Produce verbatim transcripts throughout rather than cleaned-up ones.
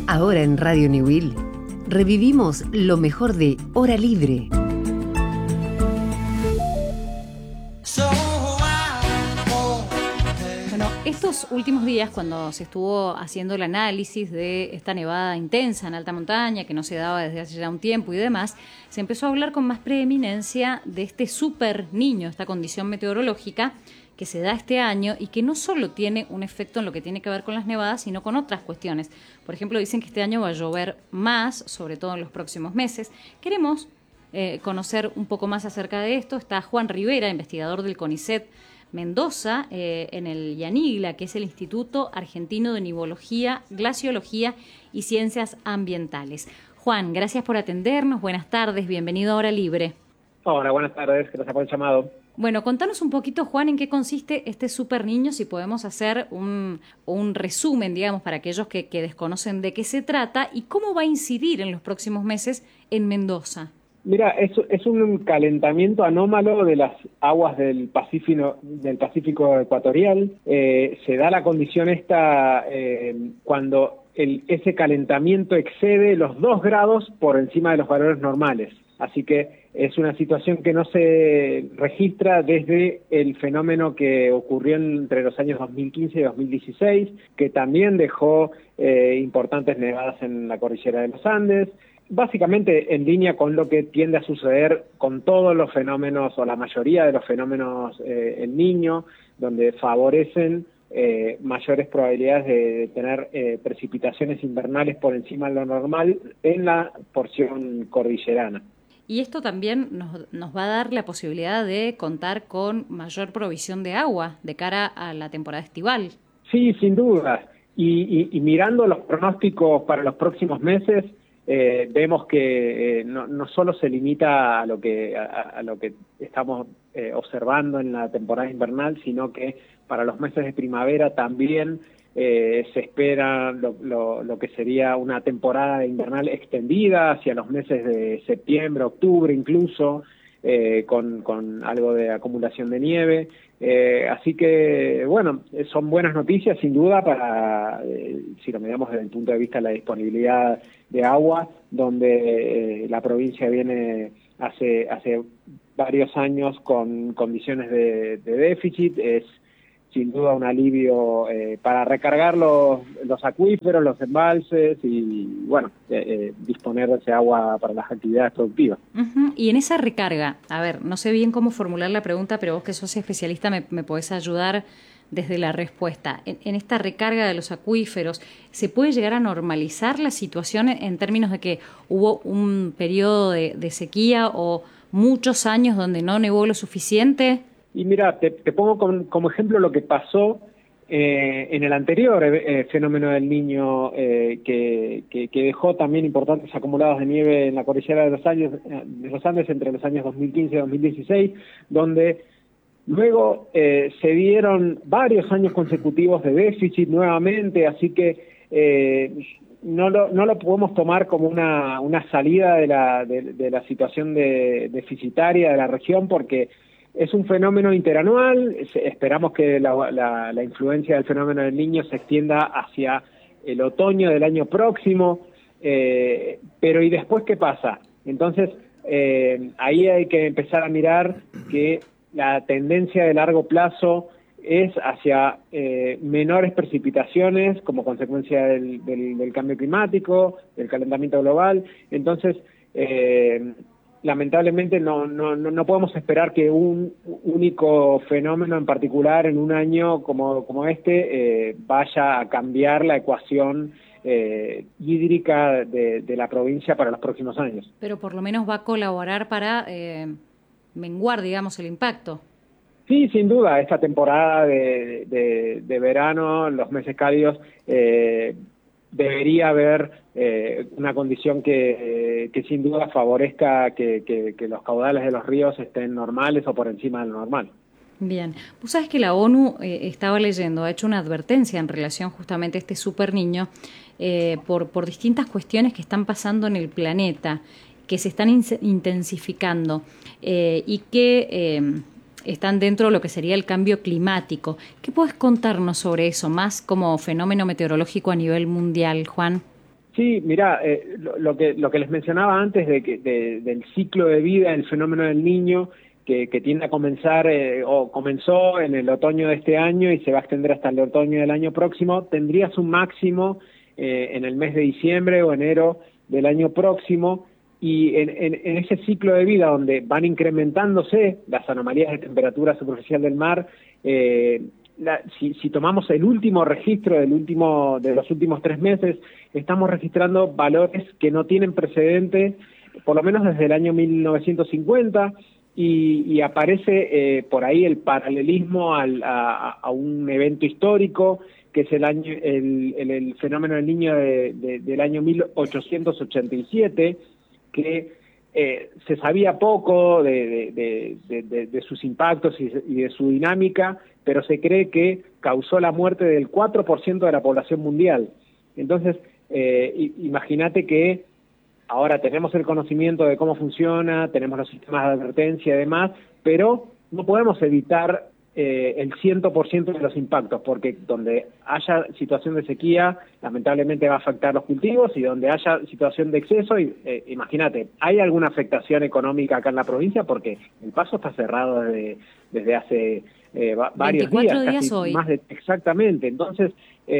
Ahora en Radio Newell revivimos lo mejor de Hora Libre. Bueno, estos últimos días, cuando se estuvo haciendo el análisis de esta nevada intensa en alta montaña, que no se daba desde hace ya un tiempo y demás, se empezó a hablar con más preeminencia de este super niño, esta condición meteorológica que se da este año y que no solo tiene un efecto en lo que tiene que ver con las nevadas, sino con otras cuestiones. Por ejemplo, dicen que este año va a llover más, sobre todo en los próximos meses. Queremos eh, conocer un poco más acerca de esto. Está Juan Rivera, investigador del CONICET Mendoza, eh, en el IANIGLA, que es el Instituto Argentino de Nivología, Glaciología y Ciencias Ambientales. Juan, gracias por atendernos. Buenas tardes, bienvenido a Hora Libre. Hola, buenas tardes, gracias por el llamado. Bueno, contanos un poquito, Juan, en qué consiste este super niño, si podemos hacer un, un resumen, digamos, para aquellos que, que desconocen de qué se trata y cómo va a incidir en los próximos meses en Mendoza. Mira, es, es un calentamiento anómalo de las aguas del Pacífico, del Pacífico ecuatorial. Eh, se da la condición esta eh, cuando el, ese calentamiento excede los dos grados por encima de los valores normales. Así que es una situación que no se registra desde el fenómeno que ocurrió entre los años dos mil quince y dos mil dieciséis, que también dejó eh, importantes nevadas en la cordillera de los Andes, básicamente en línea con lo que tiende a suceder con todos los fenómenos, o la mayoría de los fenómenos eh, El Niño, donde favorecen Eh, mayores probabilidades de, de tener eh, precipitaciones invernales por encima de lo normal en la porción cordillerana. Y esto también nos, nos va a dar la posibilidad de contar con mayor provisión de agua de cara a la temporada estival. Sí, sin duda. Y, y, y mirando los pronósticos para los próximos meses, eh, vemos que eh, no, no solo se limita a lo que, a, a lo que estamos eh, observando en la temporada invernal, sino que para los meses de primavera también eh, se espera lo, lo, lo que sería una temporada invernal extendida hacia los meses de septiembre, octubre incluso, eh, con, con algo de acumulación de nieve. Eh, así que, bueno, son buenas noticias sin duda para, eh, si lo miramos desde el punto de vista de la disponibilidad de agua, donde eh, la provincia viene hace, hace varios años con condiciones de, de déficit. Es sin duda un alivio eh, para recargar los, los acuíferos, los embalses y, bueno, eh, eh, disponer de ese agua para las actividades productivas. Uh-huh. Y en esa recarga, a ver, no sé bien cómo formular la pregunta, pero vos que sos especialista me, me podés ayudar desde la respuesta. En, en esta recarga de los acuíferos, ¿se puede llegar a normalizar la situación en, en términos de que hubo un periodo de, de sequía o muchos años donde no nevó lo suficiente? Y mira, te, te pongo como, como ejemplo lo que pasó eh, en el anterior eh, fenómeno del Niño, eh, que, que, que dejó también importantes acumulados de nieve en la cordillera de los, años, de los Andes entre los años dos mil quince y dos mil dieciséis, donde luego eh, se dieron varios años consecutivos de déficit nuevamente, así que eh, no, lo, no lo podemos tomar como una, una salida de la, de, de la situación de, deficitaria de la región, porque es un fenómeno interanual. Esperamos que la, la, la influencia del fenómeno del Niño se extienda hacia el otoño del año próximo, eh, pero ¿y después qué pasa? Entonces, eh, ahí hay que empezar a mirar que la tendencia de largo plazo es hacia eh, menores precipitaciones como consecuencia del, del, del cambio climático, del calentamiento global. Entonces, eh, lamentablemente no, no, no podemos esperar que un único fenómeno en particular en un año como, como este eh, vaya a cambiar la ecuación eh, hídrica de, de la provincia para los próximos años. Pero por lo menos va a colaborar para eh, menguar, digamos, el impacto. Sí, sin duda, esta temporada de, de, de verano, los meses cálidos, eh, debería haber eh, una condición que, eh, que sin duda favorezca que, que, que los caudales de los ríos estén normales o por encima de lo normal. Bien, vos sabés que la ONU, eh, estaba leyendo, ha hecho una advertencia en relación justamente a este super niño eh, por, por distintas cuestiones que están pasando en el planeta, que se están in- intensificando eh, y que eh, están dentro de lo que sería el cambio climático. ¿Qué puedes contarnos sobre eso, más como fenómeno meteorológico a nivel mundial, Juan? Sí, mirá, eh, lo, lo que lo que les mencionaba antes de que de, del ciclo de vida del fenómeno del Niño, que, que tiende a comenzar eh, o comenzó en el otoño de este año y se va a extender hasta el otoño del año próximo, tendría su máximo eh, en el mes de diciembre o enero del año próximo, y en, en, en ese ciclo de vida donde van incrementándose las anomalías de temperatura superficial del mar, eh, La, si, si tomamos el último registro del último de los últimos tres meses, estamos registrando valores que no tienen precedentes, por lo menos desde el año mil novecientos cincuenta, y, y aparece eh, por ahí el paralelismo al, a, a un evento histórico, que es el año el, el, el fenómeno del Niño de, de, del año mil ochocientos ochenta y siete, que Eh, se sabía poco de, de, de, de, de sus impactos y, y de su dinámica, pero se cree que causó la muerte del cuatro por ciento de la población mundial. Entonces, eh, imagínate que ahora tenemos el conocimiento de cómo funciona, tenemos los sistemas de advertencia y demás, pero no podemos evitar eh, el cien por ciento de los impactos, porque donde haya situación de sequía, lamentablemente va a afectar los cultivos, y donde haya situación de exceso, y, eh, imagínate, ¿hay alguna afectación económica acá en la provincia? Porque el paso está cerrado desde, desde hace eh, va, varios días, días casi hoy. Más de, exactamente. Entonces,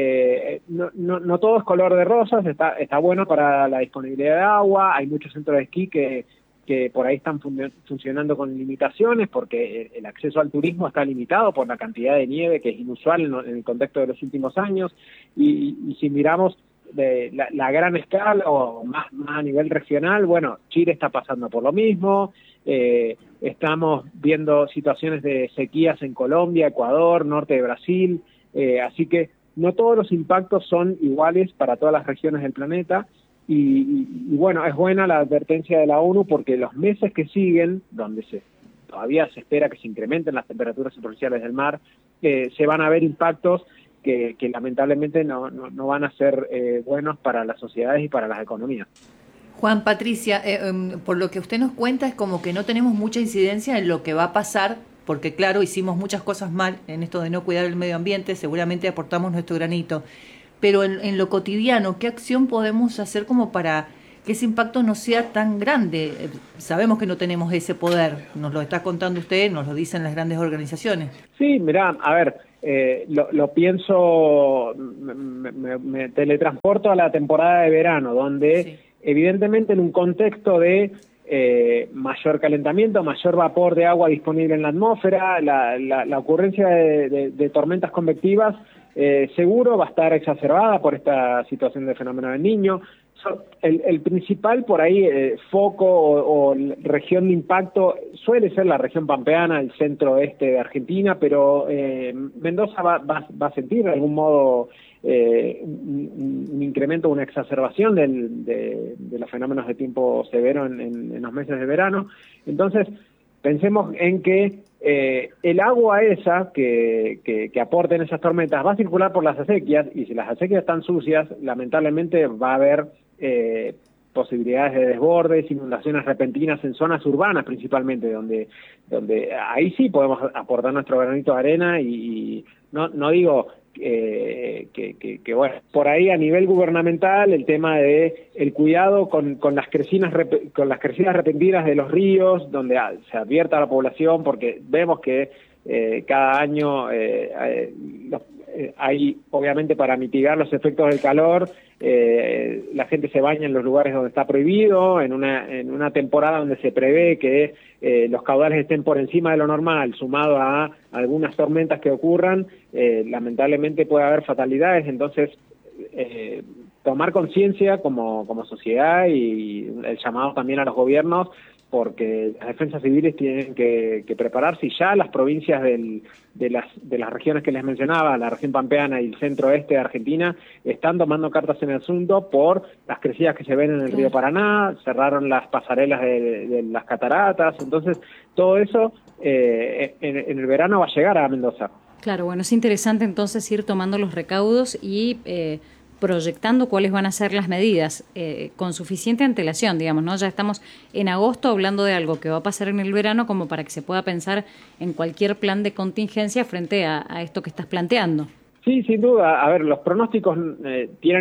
eh, no, no, no todo es color de rosas, está, está bueno para la disponibilidad de agua, hay muchos centros de esquí que que por ahí están fun- funcionando con limitaciones, porque el acceso al turismo está limitado por la cantidad de nieve, que es inusual en, en el contexto de los últimos años, y, y si miramos de la, la gran escala o más, más a nivel regional, bueno, Chile está pasando por lo mismo, eh, estamos viendo situaciones de sequías en Colombia, Ecuador, norte de Brasil, eh, así que no todos los impactos son iguales para todas las regiones del planeta. Y, y, y bueno, es buena la advertencia de la ONU, porque los meses que siguen, donde se todavía se espera que se incrementen las temperaturas superficiales del mar, eh, se van a ver impactos que, que lamentablemente no, no, no van a ser eh, buenos para las sociedades y para las economías. Juan, Patricia, eh, eh, por lo que usted nos cuenta es como que no tenemos mucha incidencia en lo que va a pasar, porque claro, hicimos muchas cosas mal en esto de no cuidar el medio ambiente, seguramente aportamos nuestro granito. Pero en, en lo cotidiano, ¿qué acción podemos hacer como para que ese impacto no sea tan grande? Eh, sabemos que no tenemos ese poder, nos lo está contando usted, nos lo dicen las grandes organizaciones. Sí, mirá, a ver, eh, lo, lo pienso, me, me, me teletransporto a la temporada de verano, donde sí, evidentemente en un contexto de eh, mayor calentamiento, mayor vapor de agua disponible en la atmósfera, la, la, la ocurrencia de, de, de tormentas convectivas, Eh, seguro va a estar exacerbada por esta situación de fenómeno del Niño. So, el, el principal por ahí eh, foco o, o región de impacto suele ser la región pampeana, el centro-oeste de Argentina, pero eh, Mendoza va, va, va a sentir de algún modo eh, un, un incremento, una exacerbación del, de, de los fenómenos de tiempo severo en, en, en los meses de verano. Entonces, pensemos en que eh, el agua esa que, que, que aporten esas tormentas va a circular por las acequias, y si las acequias están sucias, lamentablemente va a haber eh, posibilidades de desbordes, inundaciones repentinas en zonas urbanas principalmente, donde donde ahí sí podemos aportar nuestro granito de arena, y, y no, no digo eh, que, que, que, bueno, por ahí a nivel gubernamental el tema de el cuidado con, con las crecidas con las crecidas repentinas de los ríos, donde se advierta a la población, porque vemos que eh, cada año eh, eh, los, eh, hay, obviamente, para mitigar los efectos del calor, eh, la gente se baña en los lugares donde está prohibido, en una en una temporada donde se prevé que eh, los caudales estén por encima de lo normal, sumado a algunas tormentas que ocurran, eh, lamentablemente puede haber fatalidades. Entonces, eh, tomar conciencia como, como sociedad, y el llamado también a los gobiernos, porque las defensas civiles tienen que, que prepararse, y ya las provincias del, de, las, de las regiones que les mencionaba, la región pampeana y el centro-oeste de Argentina, están tomando cartas en el asunto por las crecidas que se ven en el río Paraná, cerraron las pasarelas de, de, de las cataratas. Entonces, todo eso eh, en, en el verano va a llegar a Mendoza. Claro, bueno, es interesante entonces ir tomando los recaudos y eh, proyectando cuáles van a ser las medidas eh, con suficiente antelación, digamos, ¿no? Ya estamos en agosto hablando de algo que va a pasar en el verano, como para que se pueda pensar en cualquier plan de contingencia frente a, a esto que estás planteando. Sí, sin duda. A ver, los pronósticos eh, tienen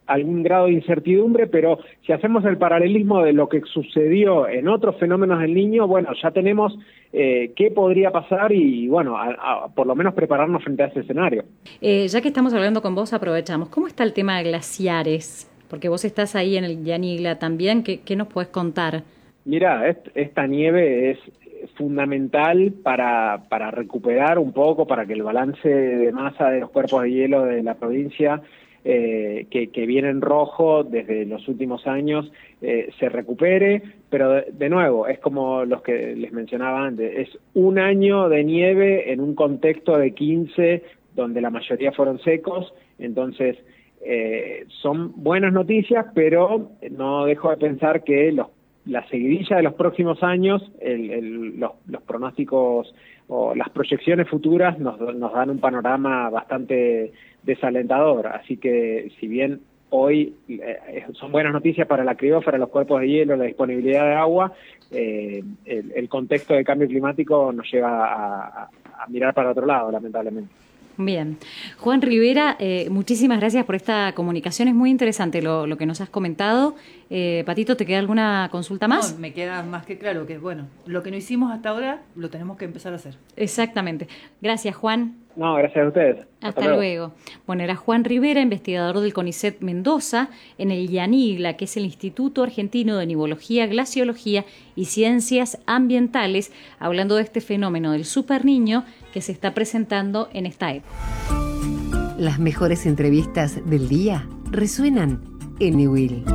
algún grado de incertidumbre, pero si hacemos el paralelismo de lo que sucedió en otros fenómenos del Niño, bueno, ya tenemos eh, qué podría pasar y, bueno, a, a, por lo menos prepararnos frente a ese escenario. Eh, ya que estamos hablando con vos, aprovechamos. ¿Cómo está el tema de glaciares? Porque vos estás ahí en el Yanigla también. ¿Qué, qué nos podés contar? Mira, est- esta nieve es fundamental para, para recuperar un poco, para que el balance de masa de los cuerpos de hielo de la provincia, eh, que, que viene en rojo desde los últimos años, eh, se recupere, pero de, de nuevo, es como los que les mencionaba antes, es un año de nieve en un contexto de quince, donde la mayoría fueron secos, entonces eh, son buenas noticias, pero no dejo de pensar que los la seguidilla de los próximos años, el, el, los, los pronósticos o las proyecciones futuras nos, nos dan un panorama bastante desalentador. Así que si bien hoy eh, son buenas noticias para la criósfera, los cuerpos de hielo, la disponibilidad de agua, eh, el, el contexto de cambio climático nos lleva a, a, a mirar para otro lado, lamentablemente. Bien. Juan Rivera, eh, muchísimas gracias por esta comunicación. Es muy interesante lo, lo que nos has comentado. Eh, Patito, ¿te queda alguna consulta más? No, me queda más que claro que, bueno, lo que no hicimos hasta ahora lo tenemos que empezar a hacer. Exactamente. Gracias, Juan. No, gracias a ustedes. Hasta, Hasta luego. luego. Bueno, era Juan Rivera, investigador del CONICET Mendoza, en el Yanigla, que es el Instituto Argentino de Nivología, Glaciología y Ciencias Ambientales, hablando de este fenómeno del superniño que se está presentando en esta época. Las mejores entrevistas del día resuenan en Niwil.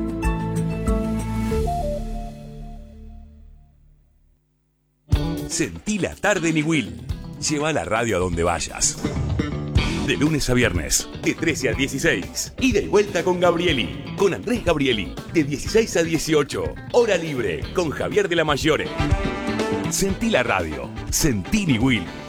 Sentí la tarde Niwil. Lleva la radio a donde vayas. De lunes a viernes, de trece a dieciséis. Ida y vuelta con Gabrieli, con Andrés Gabrieli, de dieciséis a dieciocho. Hora libre, con Javier de la Mayore. Sentí la radio. Sentí Niwil.